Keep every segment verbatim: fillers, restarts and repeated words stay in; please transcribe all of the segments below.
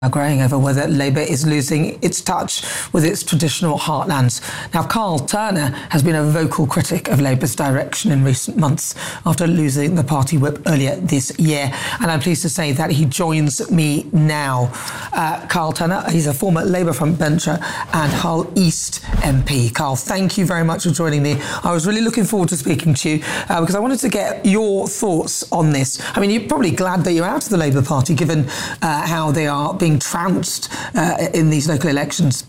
growing over whether Labour is losing its touch with its traditional heartlands. Now, Karl Turner has been a vocal critic of Labour's direction in recent months after losing the party whip earlier this year. And I'm pleased to say that he joins me now. Uh, Karl Turner, he's a former Labour frontbencher and Hull East M P. Karl, thank you very much for joining me. I was really looking forward to speaking to you uh, because I wanted to get your thoughts on this. I mean, you're probably glad that you're out of the Labour Party, given uh, how they are being trounced uh, in these local elections.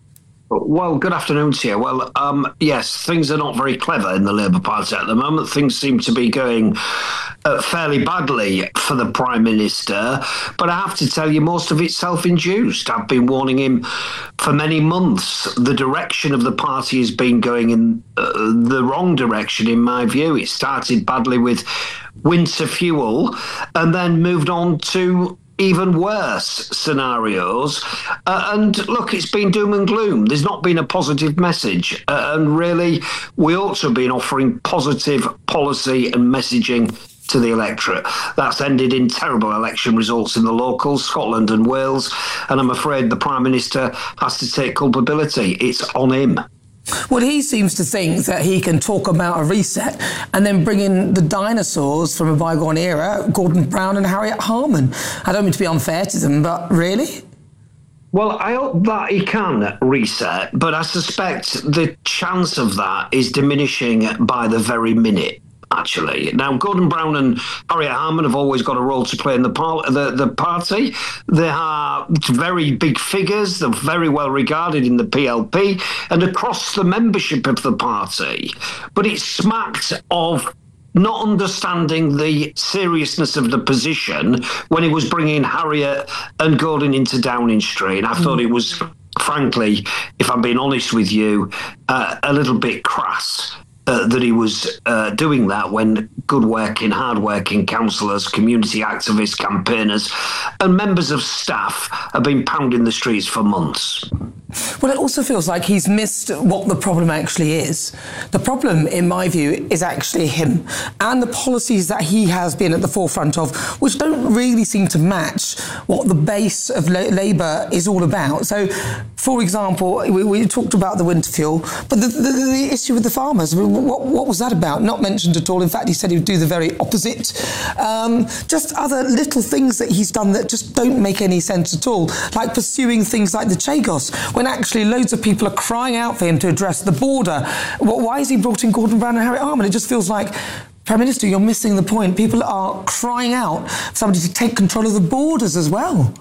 Well, good afternoon to you. Well, um, yes, things are not very clever in the Labour Party at the moment. Things seem to be going uh, fairly badly for the Prime Minister. But I have to tell you, most of it's self-induced. I've been warning him for many months. The direction of the party has been going in uh, the wrong direction, in my view. It started badly with winter fuel and then moved on to even worse scenarios. Uh, and look, it's been doom and gloom. There's not been a positive message. Uh, and really, we ought to have been offering positive policy and messaging to the electorate. That's ended in terrible election results in the locals, Scotland and Wales. And I'm afraid the Prime Minister has to take culpability. It's on him. Well, he seems to think that he can talk about a reset and then bring in the dinosaurs from a bygone era, Gordon Brown and Harriet Harman. I don't mean to be unfair to them, but really? Well, I hope that he can reset, but I suspect the chance of that is diminishing by the very minute. Actually. Now, Gordon Brown and Harriet Harman have always got a role to play in the, par- the, the party. They are very big figures. They're very well regarded in the P L P and across the membership of the party. But it smacked of not understanding the seriousness of the position when he was bringing Harriet and Gordon into Downing Street. I thought it was, frankly, if I'm being honest with you, uh, a little bit crass. Uh, that he was uh, doing that when good-working, hard-working councillors, community activists, campaigners and members of staff have been pounding the streets for months. Well, it also feels like he's missed what the problem actually is. The problem, in my view, is actually him and the policies that he has been at the forefront of, which don't really seem to match what the base of La- Labour is all about. So, for example, we, we talked about the winter fuel, but the, the, the issue with the farmers, I mean, what, what was that about? Not mentioned at all. In fact, he said he would do the very opposite. Um, just other little things that he's done that just don't make any sense at all, like pursuing things like the Chagos, when actually loads of people are crying out for him to address the border. Why has he brought in Gordon Brown and Harriet Harman? It just feels like, Prime Minister, you're missing the point. People are crying out for somebody to take control of the borders as well.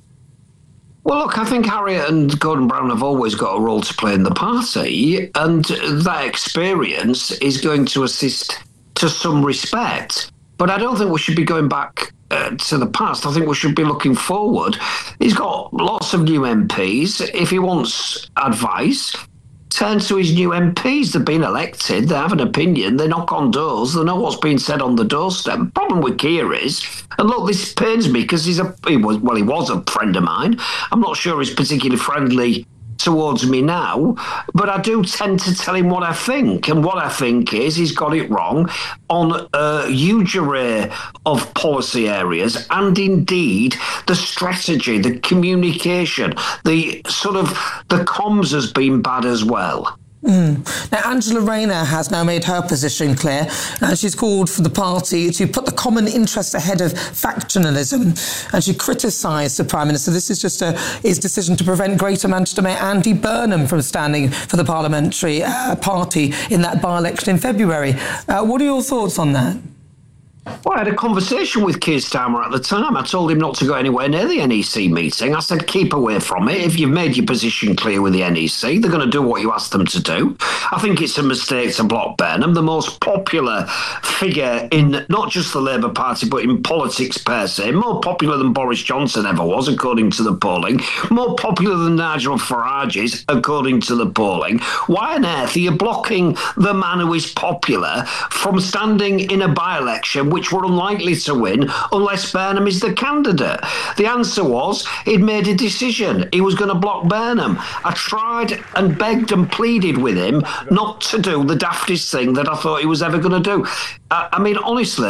Well, look, I think Harriet and Gordon Brown have always got a role to play in the party, and that experience is going to assist to some respect. But I don't think we should be going back uh, to the past. I think we should be looking forward. He's got lots of new M Ps. If he wants advice, turn to his new M Ps. They've been elected. They have an opinion. They knock on doors. They know what's being said on the doorstep. The problem with Keir is, and look, this pains me because he's a he was well, he was a friend of mine. I'm not sure he's particularly friendly towards me now, but I do tend to tell him what I think, and what I think is he's got it wrong on a huge array of policy areas, and indeed the strategy, the communication, the sort of the comms has been bad as well. Mm. Now, Angela Rayner has now made her position clear. Uh, she's called for the party to put the common interest ahead of factionalism, and she criticised the Prime Minister. This is just a, his decision to prevent Greater Manchester Mayor Andy Burnham from standing for the parliamentary uh, party in that by-election in February. Uh, what are your thoughts on that? Well, I had a conversation with Keir Starmer at the time. I told him not to go anywhere near the N E C meeting. I said, keep away from it. If you've made your position clear with the N E C, they're going to do what you ask them to do. I think it's a mistake to block Burnham, the most popular figure in not just the Labour Party, but in politics per se. More popular than Boris Johnson ever was, according to the polling. More popular than Nigel Farage is, according to the polling. Why on earth are you blocking the man who is popular from standing in a by-election which were unlikely to win unless Burnham is the candidate? The answer was he'd made a decision. He was going to block Burnham. I tried and begged and pleaded with him not to do the daftest thing that I thought he was ever going to do. I, I mean, honestly,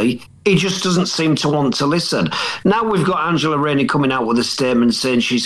He just doesn't seem to want to listen. Now we've got Angela Rainey coming out with a statement saying she's